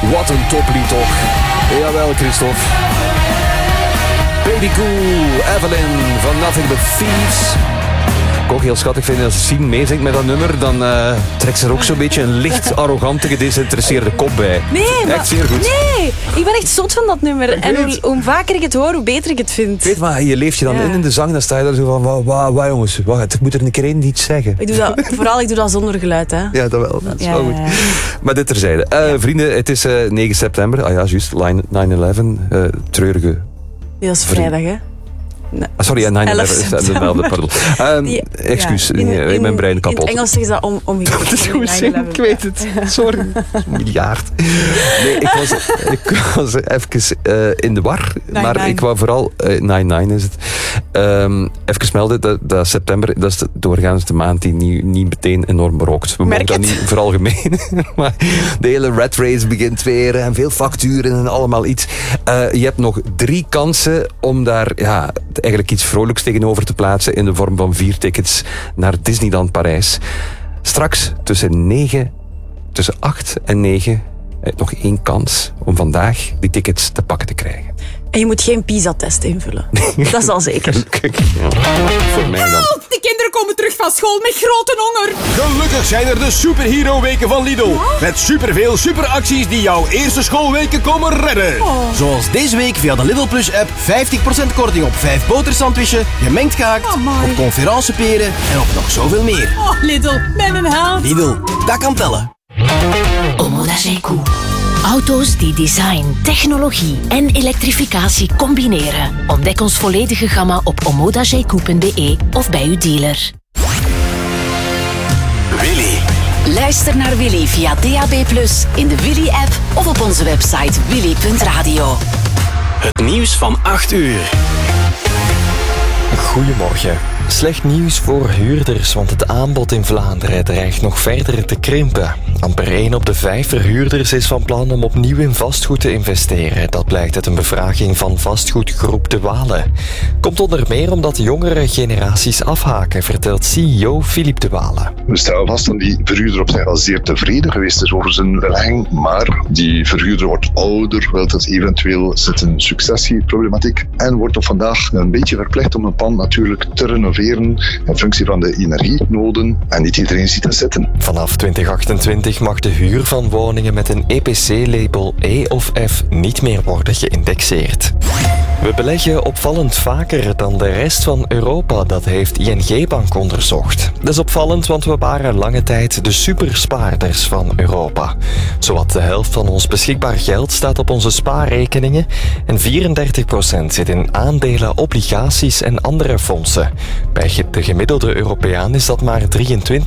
Wat een toplied toch. Jawel, Christophe. Baby Cool, Evelyn van Nothing But Thieves. Ik ook heel schattig vind als Sien meezingt met dat nummer, dan trekt ze er ook zo'n beetje een licht arrogante, gedesinteresseerde kop bij. Nee, echt zeer goed. Nee, ik ben echt zot van dat nummer. En hoe vaker ik het hoor, hoe beter ik het vind. Weet maar, je leeft je dan in de zang, dan sta je daar zo van, wat jongens, wacht, ik moet er een keer één iets zeggen. Ik doe dat zonder geluid, hè. Ja, dat wel. Dat is wel goed. Maar dit terzijde. Vrienden, het is 9 september. Ah ja, juist, 9/11. Treurige... Ja, dat is vrijdag, hè. Nee. Sorry, 9/11. Pardon. Excuus, in mijn brein kapot. In het Engels zeggen ze dat omgekeerd. Dat is goed, ik weet het. Sorry. Miljard. Nee, ik was even in de war. Maar ik wou vooral... 9/9 is het. Even melden dat september, dat is doorgaans de maand die niet meteen enorm berookt. We mogen dat niet veralgemeen. Maar de hele rat race begint weer en veel facturen en allemaal iets. Je hebt nog 3 kansen om daar eigenlijk iets vrolijks tegenover te plaatsen in de vorm van 4 tickets naar Disneyland Parijs. Straks tussen 8 en 9 nog 1 kans om vandaag die tickets te pakken te krijgen. En je moet geen PISA-test invullen. Dat is al zeker. Voor mij dan. Help! De kinderen komen terug van school met grote honger. Gelukkig zijn er de Superhero-weken van Lidl. Met superveel superacties die jouw eerste schoolweken komen redden. Zoals deze week via de Lidl Plus-app 50% korting op 5 botersandwiches, gemengd gehakt, op conferenceperen en op nog zoveel meer. Oh, Lidl, ben een held. Lidl, dat kan tellen. Omoda Zeekoe. Auto's die design, technologie en elektrificatie combineren. Ontdek ons volledige gamma op omodazeekoe.be of bij uw dealer. Willy. Luister naar Willy via DAB+, in de Willy-app of op onze website willy.radio. Het nieuws van 8 uur. Goedemorgen. Slecht nieuws voor huurders, want het aanbod in Vlaanderen dreigt nog verder te krimpen. Amper 1 op de 5 verhuurders is van plan om opnieuw in vastgoed te investeren. Dat blijkt uit een bevraging van vastgoedgroep De Walen. Komt onder meer omdat jongere generaties afhaken, vertelt CEO Philippe De Walen. We stellen vast dat die verhuurder op zich wel zeer tevreden geweest is over zijn verlenging, maar die verhuurder wordt ouder, wil het eventueel zit een successieproblematiek en wordt op vandaag een beetje verplicht om een pand natuurlijk te renoveren in functie van de energienoden en niet iedereen ziet dat zitten. Vanaf 2028 mag de huur van woningen met een EPC-label E of F niet meer worden geïndexeerd. We beleggen opvallend vaker dan de rest van Europa, dat heeft ING Bank onderzocht. Dat is opvallend, want we waren lange tijd de superspaarders van Europa. Zowat de helft van ons beschikbaar geld staat op onze spaarrekeningen en 34% zit in aandelen, obligaties en andere fondsen. Bij de gemiddelde Europeaan is dat maar 23%.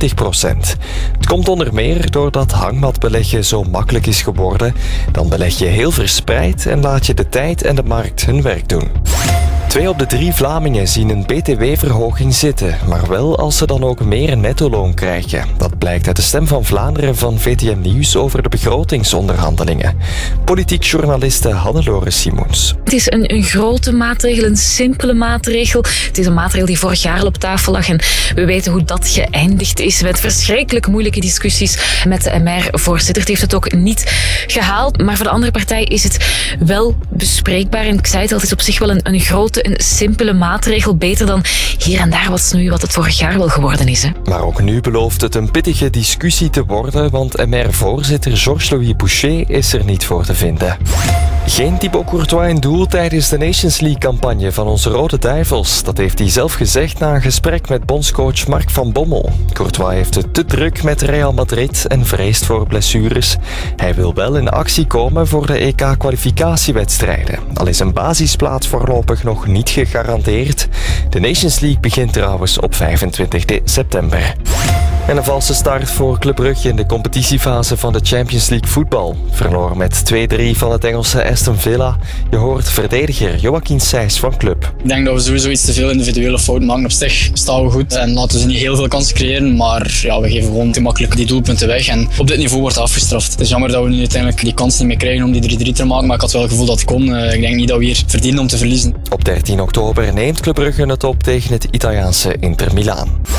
Het komt onder meer doordat hangmatbeleggen zo makkelijk is geworden. Dan beleg je heel verspreid en laat je de tijd en de markt hun werk doen. 2 op de 3 Vlamingen zien een btw-verhoging zitten, maar wel als ze dan ook meer nettoloon krijgen. Dat blijkt uit de Stem van Vlaanderen van VTM Nieuws over de begrotingsonderhandelingen. Politiek journaliste Hannelore Simoens. Het is een grote maatregel, een simpele maatregel. Het is een maatregel die vorig jaar al op tafel lag en we weten hoe dat geëindigd is met verschrikkelijk moeilijke discussies met de MR-voorzitter. Het heeft het ook niet gehaald, maar voor de andere partij is het wel bespreekbaar. En ik zei het al, het is op zich wel een grote, een simpele maatregel, beter dan hier en daar wat snoeien wat het vorig jaar wel geworden is. Hè. Maar ook nu belooft het een pittige discussie te worden, want MR-voorzitter Georges-Louis Boucher is er niet voor te vinden. Geen Thibaut Courtois in doel tijdens de Nations League-campagne van onze Rode Duivels. Dat heeft hij zelf gezegd na een gesprek met bondscoach Mark van Bommel. Courtois heeft het te druk met Real Madrid en vreest voor blessures. Hij wil wel in actie komen voor de EK-kwalificatiewedstrijden. Al is een basisplaats voorlopig nog niet gegarandeerd. De Nations League begint trouwens op 25 september. En een valse start voor Club Brugge in de competitiefase van de Champions League voetbal. Verloor met 2-3 van het Engelse Aston Villa. Je hoort verdediger Joaquin Sijs van Club. Ik denk dat we sowieso iets te veel individuele fouten maken. Op zich staan we goed en laten ze niet heel veel kansen creëren. Maar ja, we geven gewoon te makkelijk die doelpunten weg. En op dit niveau wordt dat afgestraft. Het is jammer dat we nu uiteindelijk die kans niet meer krijgen om die 3-3 te maken. Maar ik had wel het gevoel dat het kon. Ik denk niet dat we hier verdienen om te verliezen. Op 13 oktober neemt Club Brugge het op tegen het Italiaanse Inter Milaan.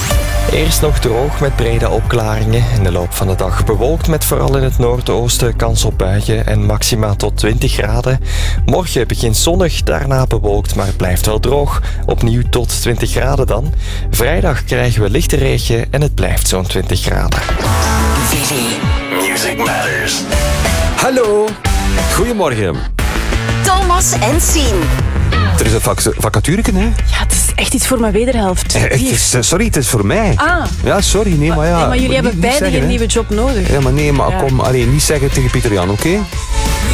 Eerst nog droog met brede opklaringen. In de loop van de dag bewolkt met vooral in het noordoosten kans op buien en maxima tot 20 graden. Morgen begint zonnig, daarna bewolkt, maar het blijft wel droog. Opnieuw tot 20 graden dan. Vrijdag krijgen we lichte regen en het blijft zo'n 20 graden. Music Matters. Hallo, goedemorgen. Thomas en Sien. Er is een vacatureken, hè? Ja, het is echt iets voor mijn wederhelft. Sorry, het is voor mij. Ah. Ja, sorry, nee, maar ja. Nee, maar jullie hebben beide een nieuwe job nodig. Ja, maar nee, maar kom, niet zeggen tegen Pieter Jan, oké?